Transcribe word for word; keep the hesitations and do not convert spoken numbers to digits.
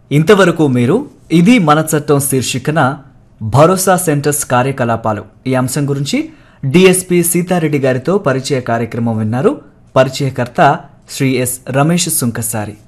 ఇంతవరకు మీరు ఇది మన చట్టం శీర్షికన భరోసా సెంటర్స్ కార్యకలాపాలు ఈ అంశం గురించి డిఎస్పీ సీతారెడ్డి గారితో పరిచయ కార్యక్రమం విన్నారు. పరిచయకర్త శ్రీ ఎస్ రమేష్ సుంకసారి.